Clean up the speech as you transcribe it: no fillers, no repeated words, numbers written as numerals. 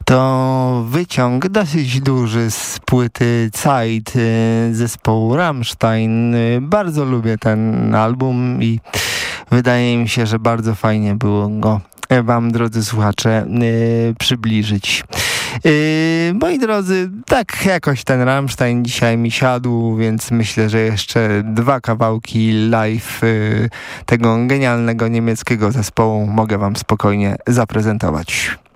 To wyciąg dosyć duży z płyty Zeit zespołu Rammstein. Bardzo lubię ten album i wydaje mi się, że bardzo fajnie było go wam, drodzy słuchacze, przybliżyć. Moi drodzy, tak jakoś ten Rammstein dzisiaj mi siadł, więc myślę, że jeszcze 2 kawałki live tego genialnego niemieckiego zespołu mogę wam spokojnie zaprezentować.